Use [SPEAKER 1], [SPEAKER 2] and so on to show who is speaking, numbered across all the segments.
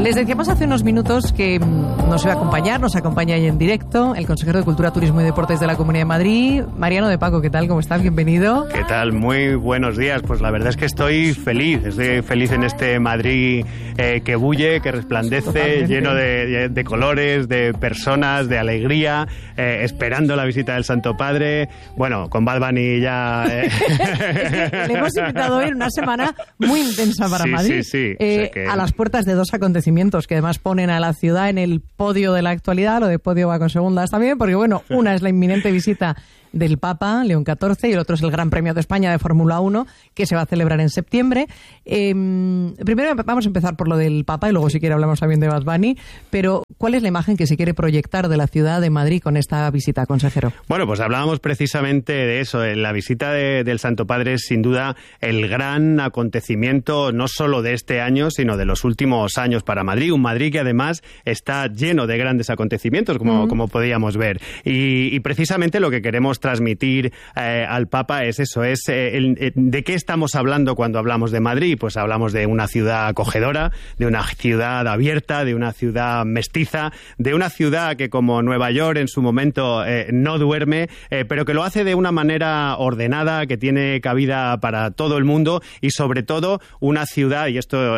[SPEAKER 1] Les decíamos hace unos minutos que nos iba a acompañar, nos acompaña ahí en directo el consejero de Cultura, Turismo y Deportes de la Comunidad de Madrid, Mariano de Paco. ¿Qué tal? ¿Cómo estás? Bienvenido.
[SPEAKER 2] ¿Qué tal? Muy buenos días. Pues la verdad es que estoy feliz en este Madrid que bulle, que resplandece, totalmente, lleno de colores, de personas, de alegría, esperando la visita del Santo Padre. Bueno, con Bad Bunny ya...
[SPEAKER 1] Le hemos invitado hoy en una semana muy intensa para Madrid.
[SPEAKER 2] Sí.
[SPEAKER 1] A las puertas de dos acontecimientos que además ponen a la ciudad en el podio de la actualidad. Lo de podio va con segundas también, porque bueno, una es la inminente visita del Papa León XIV y el otro es el Gran Premio de España de Fórmula 1, que se va a celebrar en septiembre. Primero vamos a empezar por lo del Papa y luego si quiere hablamos también de Bad Bunny, pero ¿cuál es la imagen que se quiere proyectar de la ciudad de Madrid con esta visita, consejero?
[SPEAKER 2] Bueno, pues hablábamos precisamente de eso. La visita del Santo Padre es sin duda el gran acontecimiento no solo de este año, sino de los últimos años para Madrid. Un Madrid que además está lleno de grandes acontecimientos, como podíamos ver. Y precisamente lo que queremos transmitir al Papa es eso, ¿de qué estamos hablando cuando hablamos de Madrid? Pues hablamos de una ciudad acogedora, de una ciudad abierta, de una ciudad mestiza, de una ciudad que como Nueva York en su momento no duerme, pero que lo hace de una manera ordenada, que tiene cabida para todo el mundo y sobre todo una ciudad, y esto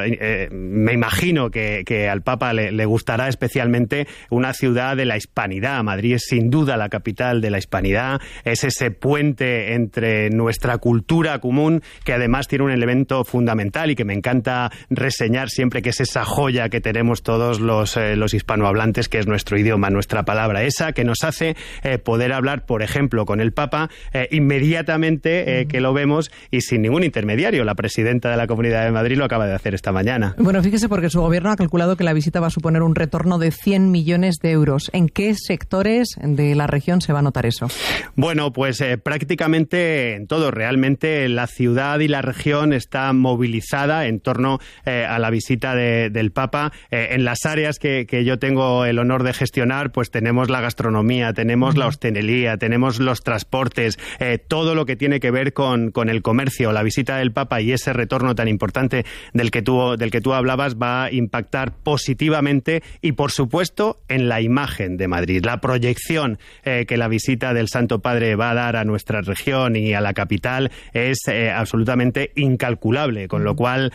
[SPEAKER 2] me imagino que al Papa le gustará especialmente, una ciudad de la hispanidad. Madrid es sin duda la capital de la hispanidad. Es ese puente entre nuestra cultura común, que además tiene un elemento fundamental y que me encanta reseñar siempre, que es esa joya que tenemos todos los hispanohablantes, que es nuestro idioma, nuestra palabra, esa que nos hace poder hablar, por ejemplo, con el Papa inmediatamente que lo vemos y sin ningún intermediario. La presidenta de la Comunidad de Madrid lo acaba de hacer esta mañana.
[SPEAKER 1] Bueno, fíjese, porque su gobierno ha calculado que la visita va a suponer un retorno de 100 millones de euros. ¿En qué sectores de la región se va a notar eso?
[SPEAKER 2] Bueno, pues prácticamente en todo. Realmente la ciudad y la región está movilizada en torno a la visita del Papa. En las áreas que yo tengo el honor de gestionar, pues tenemos la gastronomía, tenemos la hostelería, tenemos los transportes, todo lo que tiene que ver con el comercio. La visita del Papa y ese retorno tan importante del que tú hablabas va a impactar positivamente y, por supuesto, en la imagen de Madrid. La proyección que la visita del Santo Padre va a dar a nuestra región y a la capital es absolutamente incalculable, con lo cual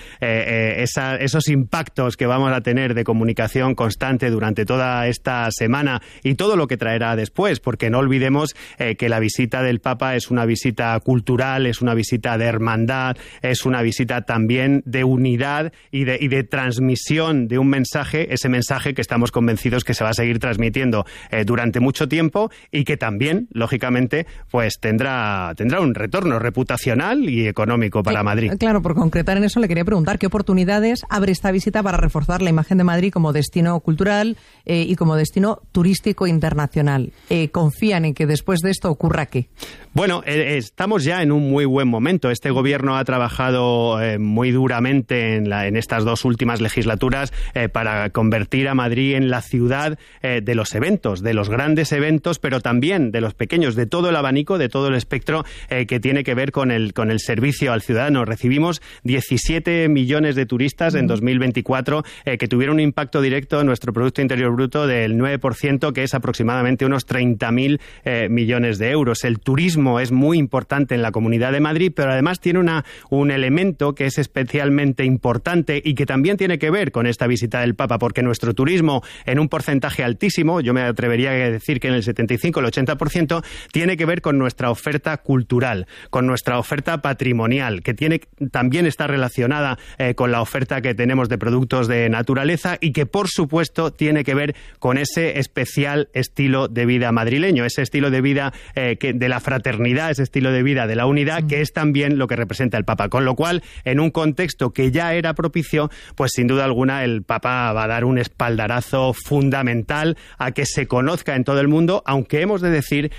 [SPEAKER 2] esos impactos que vamos a tener de comunicación constante durante toda esta semana y todo lo que traerá después, porque no olvidemos que la visita del Papa es una visita cultural, es una visita de hermandad, es una visita también de unidad y de transmisión de un mensaje, ese mensaje que estamos convencidos que se va a seguir transmitiendo durante mucho tiempo y que también, lógicamente, pues tendrá un retorno reputacional y económico para Madrid.
[SPEAKER 1] Claro, por concretar en eso le quería preguntar qué oportunidades abre esta visita para reforzar la imagen de Madrid como destino cultural y como destino turístico internacional. ¿Confían en que después de esto ocurra qué?
[SPEAKER 2] Bueno, estamos ya en un muy buen momento. Este gobierno ha trabajado muy duramente en estas dos últimas legislaturas para convertir a Madrid en la ciudad de los eventos, de los grandes eventos, pero también de los pequeños, de todo el abanico, de todo el espectro que tiene que ver con el servicio al ciudadano. Recibimos 17 millones de turistas en 2024 que tuvieron un impacto directo en nuestro Producto Interior Bruto del 9%, que es aproximadamente unos 30.000 millones de euros. El turismo es muy importante en la Comunidad de Madrid, pero además tiene un elemento que es especialmente importante y que también tiene que ver con esta visita del Papa, porque nuestro turismo, en un porcentaje altísimo, yo me atrevería a decir que en el 75, el 80%, tiene que ver con nuestra oferta cultural, con nuestra oferta patrimonial, que también está relacionada con la oferta que tenemos de productos de naturaleza y que, por supuesto, tiene que ver con ese especial estilo de vida madrileño, ese estilo de vida de la fraternidad, ese estilo de vida de la unidad, que es también lo que representa el Papa. Con lo cual, en un contexto que ya era propicio, pues sin duda alguna el Papa va a dar un espaldarazo fundamental a que se conozca en todo el mundo, aunque hemos de decir que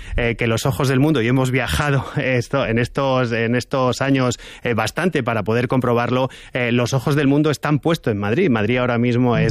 [SPEAKER 2] los ojos del mundo, y hemos viajado en estos años bastante para poder comprobarlo, los ojos del mundo están puestos en Madrid. Madrid ahora mismo es,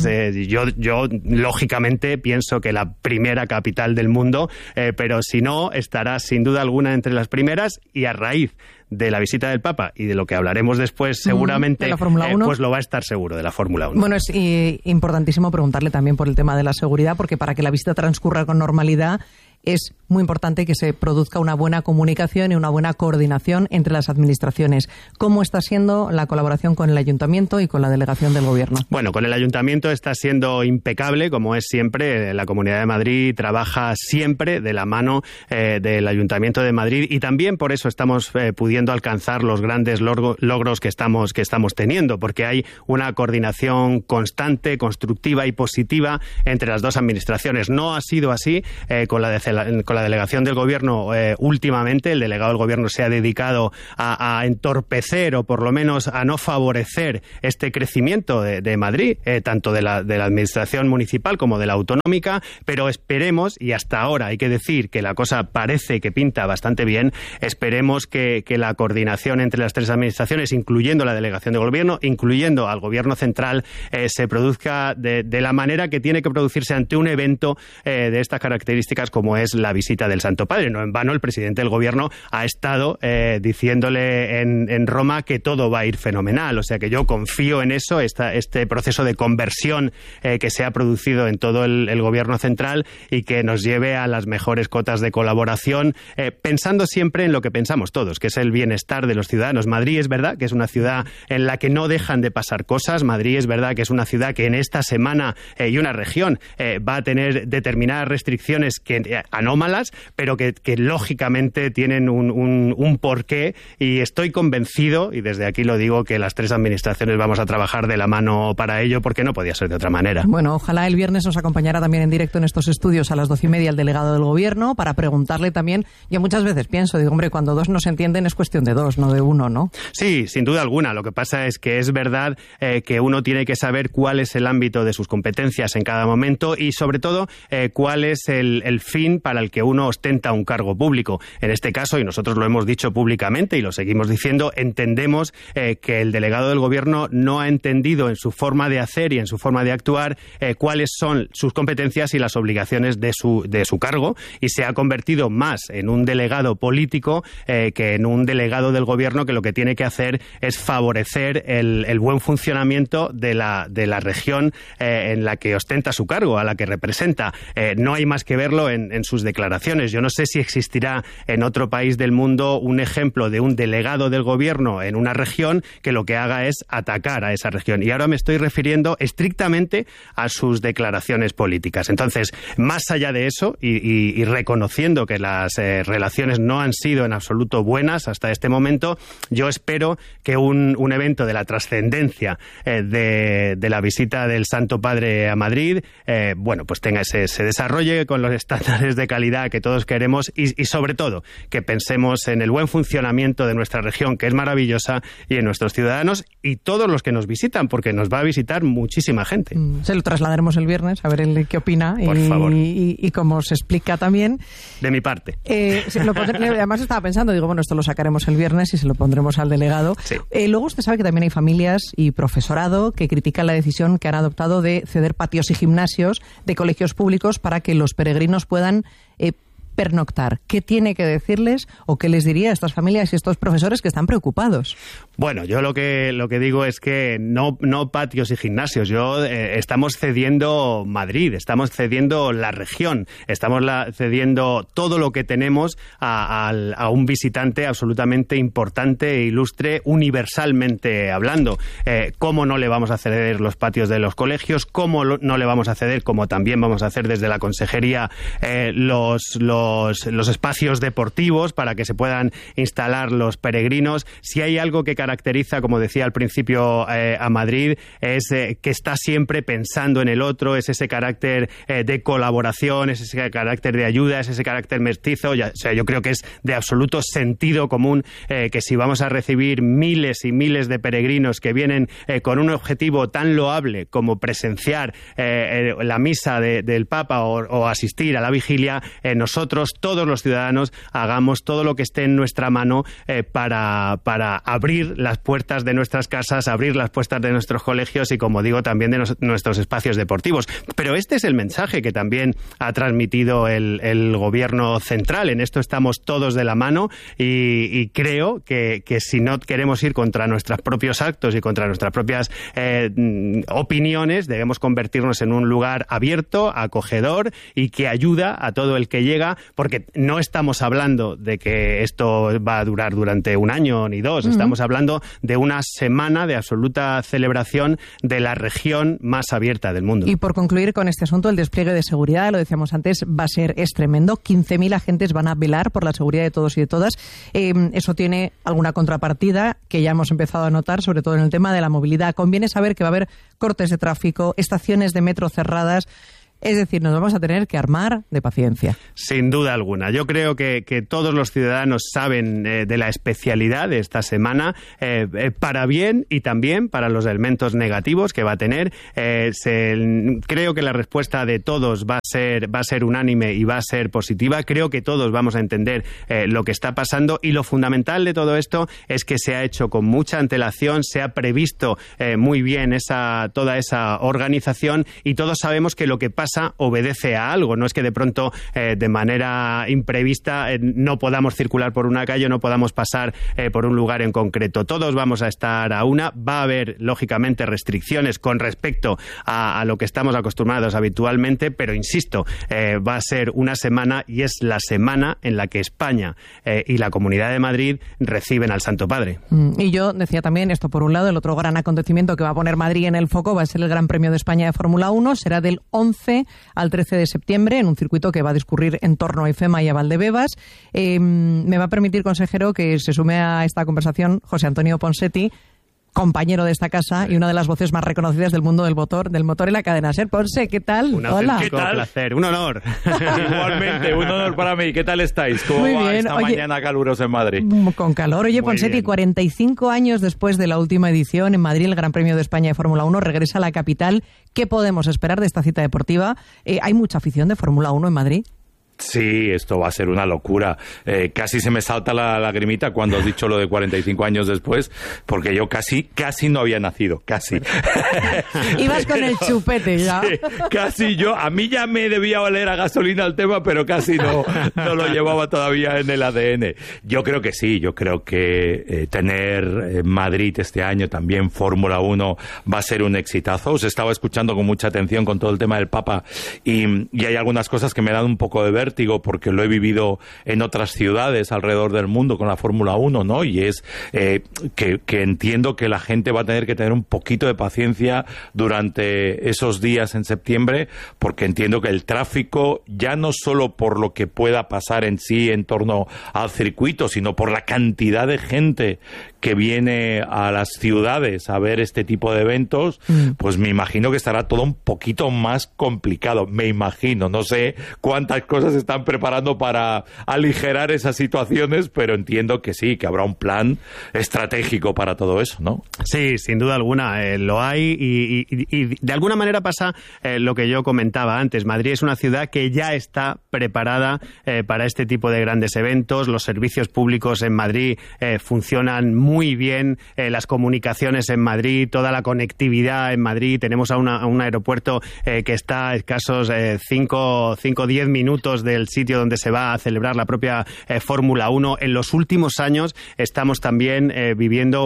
[SPEAKER 2] yo lógicamente pienso que la primera capital del mundo, pero si no, estará sin duda alguna entre las primeras, y a raíz de la visita del Papa y de lo que hablaremos después seguramente,
[SPEAKER 1] de la Fórmula 1.
[SPEAKER 2] Pues lo va a estar seguro, de la Fórmula 1.
[SPEAKER 1] Bueno, es importantísimo preguntarle también por el tema de la seguridad, porque para que la visita transcurra con normalidad es muy importante que se produzca una buena comunicación y una buena coordinación entre las administraciones. ¿Cómo está siendo la colaboración con el Ayuntamiento y con la delegación del Gobierno?
[SPEAKER 2] Bueno, con el Ayuntamiento está siendo impecable, como es siempre. La Comunidad de Madrid trabaja siempre de la mano del Ayuntamiento de Madrid, y también por eso estamos pudiendo alcanzar los grandes logros que estamos teniendo, porque hay una coordinación constante, constructiva y positiva entre las dos administraciones. No ha sido así con la delegación del Gobierno últimamente. El delegado del Gobierno se ha dedicado a entorpecer, o por lo menos a no favorecer este crecimiento de Madrid, tanto de la administración municipal como de la autonómica, pero esperemos, y hasta ahora hay que decir que la cosa parece que pinta bastante bien, esperemos que la coordinación entre las tres administraciones, incluyendo la delegación del Gobierno, incluyendo al Gobierno central, se produzca de la manera que tiene que producirse ante un evento de estas características, como es la visita del Santo Padre. No en vano el presidente del Gobierno ha estado diciéndole en Roma que todo va a ir fenomenal. O sea que yo confío en eso, este proceso de conversión que se ha producido en todo el Gobierno central, y que nos lleve a las mejores cotas de colaboración, pensando siempre en lo que pensamos todos, que es el bienestar de los ciudadanos. Madrid es verdad que es una ciudad en la que no dejan de pasar cosas. Madrid es verdad que es una ciudad que en esta semana y una región va a tener determinadas restricciones anómalas, pero que lógicamente tienen un porqué, y estoy convencido, y desde aquí lo digo, que las tres administraciones vamos a trabajar de la mano para ello, porque no podía ser de otra manera.
[SPEAKER 1] Bueno, ojalá el viernes nos acompañara también en directo en estos estudios a las 12:30 el delegado del Gobierno, para preguntarle también. Yo muchas veces pienso, digo, hombre, cuando dos no se entienden es cuestión de dos, no de uno, ¿no?
[SPEAKER 2] Sí, sin duda alguna. Lo que pasa es que es verdad que uno tiene que saber cuál es el ámbito de sus competencias en cada momento, y sobre todo cuál es el fin para el que uno ostenta un cargo público. En este caso, y nosotros lo hemos dicho públicamente y lo seguimos diciendo, entendemos que el delegado del Gobierno no ha entendido en su forma de hacer y en su forma de actuar cuáles son sus competencias y las obligaciones de su cargo, y se ha convertido más en un delegado político que en un delegado del Gobierno, que lo que tiene que hacer es favorecer el buen funcionamiento de la región en la que ostenta su cargo, a la que representa. No hay más que verlo en sus declaraciones. Yo no sé si existirá en otro país del mundo un ejemplo de un delegado del Gobierno en una región que lo que haga es atacar a esa región. Y ahora me estoy refiriendo estrictamente a sus declaraciones políticas. Entonces, más allá de eso, y reconociendo que las relaciones no han sido en absoluto buenas hasta este momento, yo espero que un evento de la trascendencia de la visita del Santo Padre a Madrid, pues se desarrolle con los estándares de calidad que todos queremos, y sobre todo que pensemos en el buen funcionamiento de nuestra región, que es maravillosa, y en nuestros ciudadanos y todos los que nos visitan, porque nos va a visitar muchísima gente.
[SPEAKER 1] Se lo trasladaremos el viernes, a ver qué opina.
[SPEAKER 2] Por favor.
[SPEAKER 1] Y cómo se explica también.
[SPEAKER 2] De mi parte.
[SPEAKER 1] Además estaba pensando, digo, bueno, esto lo sacaremos el viernes y se lo pondremos al delegado.
[SPEAKER 2] Sí.
[SPEAKER 1] Luego usted sabe que también hay familias y profesorado que critican la decisión que han adoptado de ceder patios y gimnasios de colegios públicos para que los peregrinos puedan pernoctar. ¿Qué tiene que decirles o qué les diría a estas familias y a estos profesores que están preocupados?
[SPEAKER 2] Bueno, yo lo que digo es que no patios y gimnasios. Estamos cediendo Madrid, estamos cediendo la región, estamos cediendo todo lo que tenemos a un visitante absolutamente importante e ilustre, universalmente hablando. ¿Cómo no le vamos a ceder los patios de los colegios? ¿Cómo no le vamos a ceder, como también vamos a hacer desde la Consejería, los espacios deportivos para que se puedan instalar los peregrinos? Si hay algo que caracteriza, como decía al principio, a Madrid, es que está siempre pensando en el otro, es ese carácter de colaboración, es ese carácter de ayuda, es ese carácter mestizo. Yo creo que es de absoluto sentido común que si vamos a recibir miles y miles de peregrinos que vienen con un objetivo tan loable como presenciar la misa del Papa o asistir a la vigilia, nosotros nosotros, todos los ciudadanos, hagamos todo lo que esté en nuestra mano para abrir las puertas de nuestras casas, abrir las puertas de nuestros colegios y, como digo, también de nuestros espacios deportivos. Pero este es el mensaje que también ha transmitido el gobierno central. En esto estamos todos de la mano y creo que si no queremos ir contra nuestros propios actos y contra nuestras propias opiniones, debemos convertirnos en un lugar abierto, acogedor y que ayuda a todo el que llega, porque no estamos hablando de que esto va a durar durante un año ni dos, estamos hablando de una semana de absoluta celebración de la región más abierta del mundo.
[SPEAKER 1] Y por concluir con este asunto, el despliegue de seguridad, lo decíamos antes, es tremendo. 15.000 agentes van a velar por la seguridad de todos y de todas. Eso tiene alguna contrapartida que ya hemos empezado a notar, sobre todo en el tema de la movilidad. Conviene saber que va a haber cortes de tráfico, estaciones de metro cerradas. Es decir, nos vamos a tener que armar de paciencia.
[SPEAKER 2] Sin duda alguna. Yo creo que todos los ciudadanos saben de la especialidad de esta semana, para bien y también para los elementos negativos que va a tener. Creo que la respuesta de todos va a ser unánime y va a ser positiva. Creo que todos vamos a entender lo que está pasando, y lo fundamental de todo esto es que se ha hecho con mucha antelación, se ha previsto muy bien toda esa organización, y todos sabemos que lo que pasa obedece a algo. No es que de pronto, de manera imprevista, no podamos circular por una calle, no podamos pasar por un lugar en concreto. Todos vamos a estar a una. Va a haber, lógicamente, restricciones con respecto a lo que estamos acostumbrados habitualmente, pero insisto, va a ser una semana, y es la semana en la que España y la Comunidad de Madrid reciben al Santo Padre.
[SPEAKER 1] Y yo decía también esto, por un lado, el otro gran acontecimiento que va a poner Madrid en el foco va a ser el Gran Premio de España de Fórmula 1. Será del 11 al 13 de septiembre en un circuito que va a discurrir en torno a IFEMA y a Valdebebas. Me va a permitir, consejero, que se sume a esta conversación José Antonio Ponseti, compañero de esta casa y una de las voces más reconocidas del mundo del motor y la cadena SER. Ponce, ¿qué tal?
[SPEAKER 2] Hola.
[SPEAKER 3] ¿Qué tal?
[SPEAKER 2] Placer, un honor.
[SPEAKER 3] Igualmente, un honor para mí. ¿Qué tal estáis? ¿Cómo
[SPEAKER 1] Muy
[SPEAKER 3] va
[SPEAKER 1] bien.
[SPEAKER 3] esta mañana calurosa en Madrid?
[SPEAKER 1] Con calor. Oye, Ponseti, 45 años después de la última edición en Madrid, el Gran Premio de España de Fórmula 1 regresa a la capital. ¿Qué podemos esperar de esta cita deportiva? ¿Hay mucha afición de Fórmula 1 en Madrid?
[SPEAKER 3] Sí, esto va a ser una locura. Casi se me salta la lagrimita cuando has dicho lo de 45 años después, porque yo casi no había nacido, casi.
[SPEAKER 1] Ibas con el chupete ya.
[SPEAKER 3] Sí, casi yo. A mí ya me debía valer a gasolina el tema, pero casi no lo llevaba todavía en el ADN. Yo creo que sí, yo creo que tener Madrid este año también Fórmula 1 va a ser un exitazo. Os estaba escuchando con mucha atención con todo el tema del Papa y hay algunas cosas que me dan un poco de vértigo porque lo he vivido en otras ciudades alrededor del mundo con la Fórmula 1, ¿no? Y es que entiendo que la gente va a tener que tener un poquito de paciencia durante esos días en septiembre, porque entiendo que el tráfico, ya no solo por lo que pueda pasar en sí en torno al circuito, sino por la cantidad de gente que viene a las ciudades a ver este tipo de eventos, pues me imagino que estará todo un poquito más complicado. Me imagino, no sé cuántas cosas se están preparando para aligerar esas situaciones, pero entiendo que sí, que habrá un plan estratégico para todo eso, ¿no?
[SPEAKER 2] Sí, sin duda alguna, lo hay y de alguna manera pasa lo que yo comentaba antes. Madrid es una ciudad que ya está preparada para este tipo de grandes eventos. Los servicios públicos en Madrid funcionan muy bien, las comunicaciones en Madrid, toda la conectividad en Madrid. Tenemos a un aeropuerto que está a escasos 5 o 10 minutos del sitio donde se va a celebrar la propia Fórmula 1. En los últimos años estamos también viviendo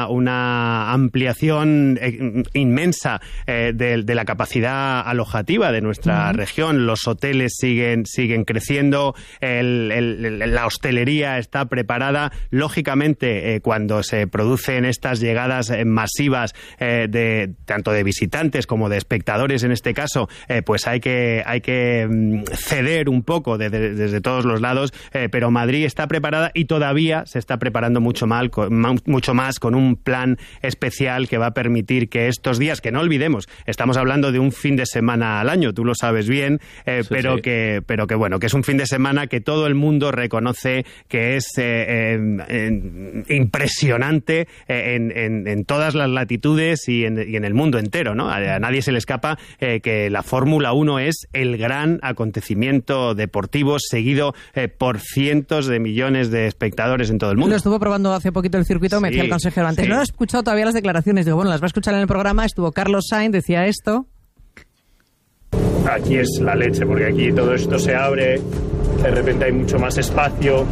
[SPEAKER 2] una ampliación inmensa de la capacidad alojativa de nuestra región. Los hoteles siguen creciendo, la hostelería está preparada. Lógicamente, cuando se producen estas llegadas masivas tanto de visitantes como de espectadores en este caso, pues hay que ceder un poco desde todos los lados, pero Madrid está preparada y todavía se está preparando mucho más con un plan especial que va a permitir que estos días, que no olvidemos, estamos hablando de un fin de semana al año, tú lo sabes bien, pero que bueno, que es un fin de semana que todo el mundo reconoce que es impresionante en todas las latitudes y en el mundo entero, ¿no? A nadie se le escapa que la Fórmula 1 es el gran acontecimiento evento deportivo seguido por cientos de millones de espectadores en todo el mundo.
[SPEAKER 1] Lo estuvo probando hace poquito el circuito, me decía el consejero antes. No he escuchado todavía las declaraciones. Digo, bueno, las va a escuchar en el programa. Estuvo Carlos Sainz, decía esto.
[SPEAKER 4] Aquí es la leche, porque aquí todo esto se abre, de repente hay mucho más espacio,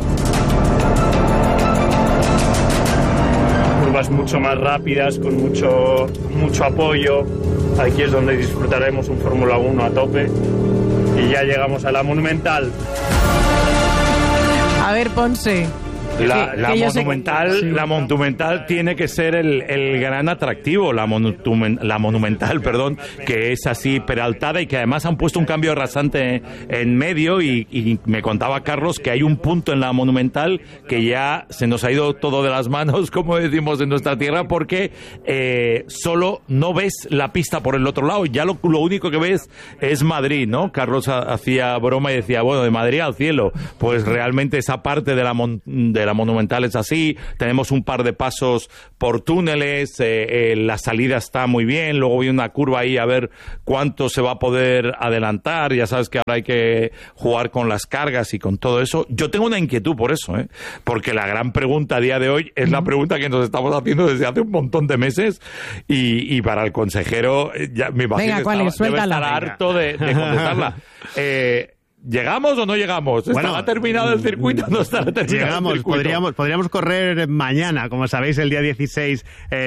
[SPEAKER 4] curvas mucho más rápidas, con mucho apoyo. Aquí es donde disfrutaremos un Fórmula 1 a tope y ya llegamos a la Monumental.
[SPEAKER 1] A ver, Ponce.
[SPEAKER 3] La Monumental tiene que ser el gran atractivo, la Monumental, que es así peraltada y que además han puesto un cambio rasante en medio y me contaba Carlos que hay un punto en la Monumental que ya se nos ha ido todo de las manos, como decimos en nuestra tierra, porque solo no ves la pista por el otro lado, ya lo único que ves es Madrid, ¿no? Carlos hacía broma y decía, bueno, de Madrid al cielo, pues realmente esa parte de la Monumental es así, tenemos un par de pasos por túneles, la salida está muy bien, luego viene una curva ahí a ver cuánto se va a poder adelantar, ya sabes que ahora hay que jugar con las cargas y con todo eso. Yo tengo una inquietud por eso, porque la gran pregunta a día de hoy es la pregunta que nos estamos haciendo desde hace un montón de meses y para el consejero ya me imagino que debe estar harto de contestarla. ¿Llegamos o no llegamos? ¿Estará terminado el circuito o no estará terminado el circuito?
[SPEAKER 2] Podríamos correr mañana. Como sabéis, el día 16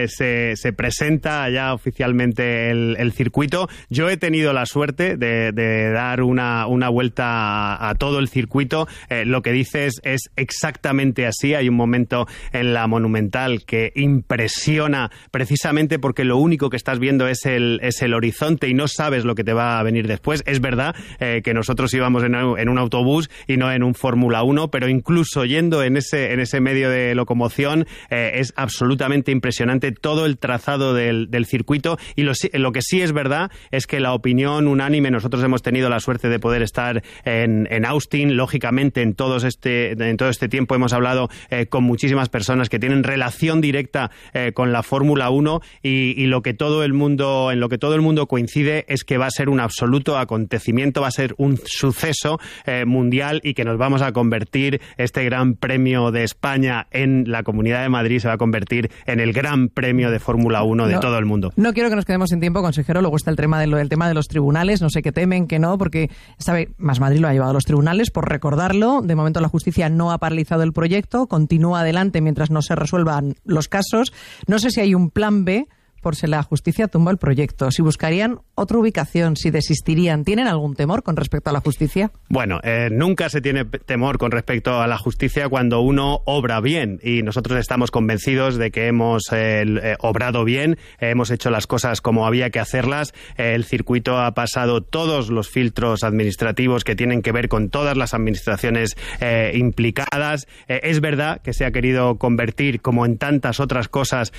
[SPEAKER 2] se presenta ya oficialmente el circuito. Yo he tenido la suerte de dar una vuelta a todo el circuito. Lo que dices es exactamente así. Hay un momento en la Monumental que impresiona precisamente porque lo único que estás viendo es el horizonte y no sabes lo que te va a venir después. Es verdad que nosotros íbamos en un autobús y no en un Fórmula 1, pero incluso yendo en ese medio de locomoción es absolutamente impresionante todo el trazado del circuito y lo que sí es verdad es que la opinión unánime, nosotros hemos tenido la suerte de poder estar en Austin, lógicamente en todo este tiempo hemos hablado con muchísimas personas que tienen relación directa con la Fórmula 1 y en lo que todo el mundo coincide es que va a ser un absoluto acontecimiento, va a ser un suceso mundial y que nos vamos a convertir, este Gran Premio de España en la Comunidad de Madrid se va a convertir en el Gran Premio de Fórmula 1 de todo el mundo.
[SPEAKER 1] No quiero que nos quedemos sin tiempo, consejero, luego está el tema de los tribunales, no sé qué temen, que no, porque Más Madrid lo ha llevado a los tribunales, por recordarlo, de momento la justicia no ha paralizado el proyecto, continúa adelante mientras no se resuelvan los casos, no sé si hay un plan B por si la justicia tumba el proyecto, si buscarían otra ubicación, si desistirían. ¿Tienen algún temor con respecto a la justicia?
[SPEAKER 2] Bueno, nunca se tiene temor con respecto a la justicia cuando uno obra bien y nosotros estamos convencidos de que hemos obrado bien, hemos hecho las cosas como había que hacerlas, el circuito ha pasado todos los filtros administrativos que tienen que ver con todas las administraciones implicadas. Es verdad que se ha querido convertir, como en tantas otras cosas,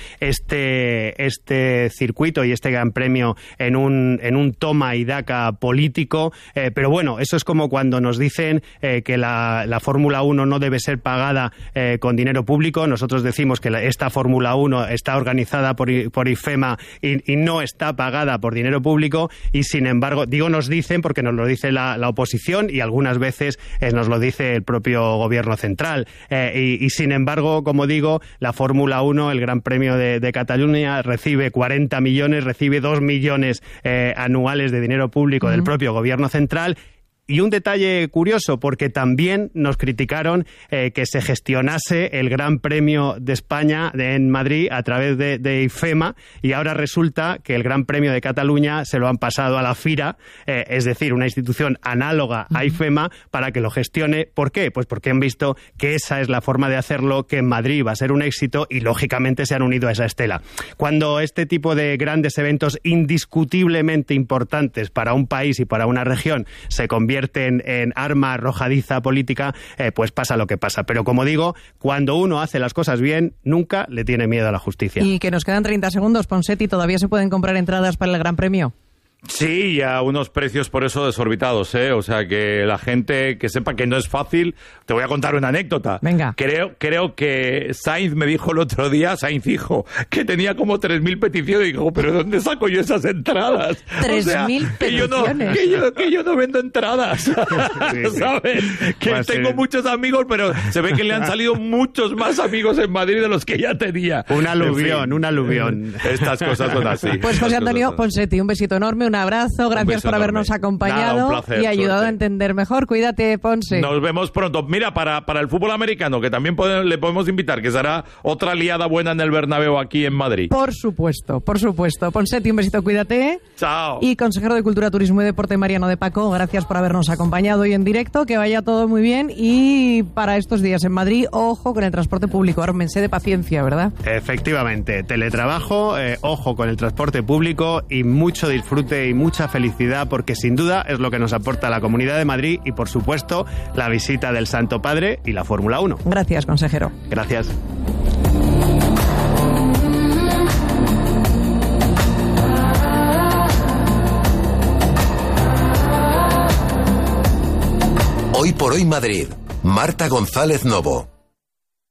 [SPEAKER 2] este circuito y este Gran Premio en un toma y daca político, pero bueno, eso es como cuando nos dicen que la Fórmula 1 no debe ser pagada con dinero público. Nosotros decimos que esta Fórmula 1 está organizada por IFEMA y no está pagada por dinero público y sin embargo, nos dicen porque nos lo dice la oposición y algunas veces nos lo dice el propio gobierno central y sin embargo, como digo, la Fórmula 1, el Gran Premio de Cataluña recibe 40 millones, recibe 2 millones anuales de dinero público del propio gobierno central. Y un detalle curioso, porque también nos criticaron que se gestionase el Gran Premio de España en Madrid a través de IFEMA y ahora resulta que el Gran Premio de Cataluña se lo han pasado a la FIRA, es decir, una institución análoga a IFEMA para que lo gestione. ¿Por qué? Pues porque han visto que esa es la forma de hacerlo, que en Madrid va a ser un éxito y lógicamente se han unido a esa estela. Cuando este tipo de grandes eventos indiscutiblemente importantes para un país y para una región se convierten en arma arrojadiza política, pues pasa lo que pasa. Pero como digo, cuando uno hace las cosas bien, nunca le tiene miedo a la justicia.
[SPEAKER 1] Y que nos quedan 30 segundos, Ponseti, ¿todavía se pueden comprar entradas para el Gran Premio?
[SPEAKER 3] Sí, y a unos precios por eso desorbitados, ¿eh? O sea, que la gente que sepa que no es fácil. Te voy a contar una anécdota.
[SPEAKER 1] Venga.
[SPEAKER 3] Creo que Sainz me dijo el otro día, Sainz hijo, que tenía como 3.000 peticiones. Y digo, ¿pero dónde saco yo esas entradas?
[SPEAKER 1] 3.000 peticiones.
[SPEAKER 3] Que yo no vendo entradas,
[SPEAKER 2] Sí.
[SPEAKER 3] ¿sabes? Que
[SPEAKER 2] Pues
[SPEAKER 3] tengo
[SPEAKER 2] sí.
[SPEAKER 3] muchos amigos, pero se ve que le han salido muchos más amigos en Madrid de los que ya tenía.
[SPEAKER 2] Un aluvión,
[SPEAKER 3] En fin,
[SPEAKER 2] un aluvión.
[SPEAKER 3] Estas cosas son así.
[SPEAKER 1] Pues José Antonio Ponseti, un besito enorme, un abrazo, gracias
[SPEAKER 3] beso
[SPEAKER 1] por habernos
[SPEAKER 3] enorme.
[SPEAKER 1] acompañado
[SPEAKER 3] Nada, un placer,
[SPEAKER 1] y ayudado
[SPEAKER 3] suerte.
[SPEAKER 1] a entender mejor. Cuídate, Ponce.
[SPEAKER 3] Nos vemos pronto. Mira, para el fútbol americano, que también le podemos invitar, que será otra liada buena en el Bernabéu aquí en Madrid.
[SPEAKER 1] Por supuesto, por supuesto. Ponseti, un besito, cuídate.
[SPEAKER 3] Chao.
[SPEAKER 1] Y consejero de Cultura, Turismo y Deporte, Mariano de Paco, gracias por habernos acompañado hoy en directo, que vaya todo muy bien. Y para estos días en Madrid, ojo con el transporte público, ármense de paciencia, ¿verdad?
[SPEAKER 2] Efectivamente, teletrabajo, ojo con el transporte público y mucho disfrute y mucha felicidad, porque sin duda es lo que nos aporta la Comunidad de Madrid y, por supuesto, la visita del Santo Padre y la Fórmula 1.
[SPEAKER 1] Gracias, consejero.
[SPEAKER 2] Gracias.
[SPEAKER 5] Hoy por hoy Madrid. Marta González Novo.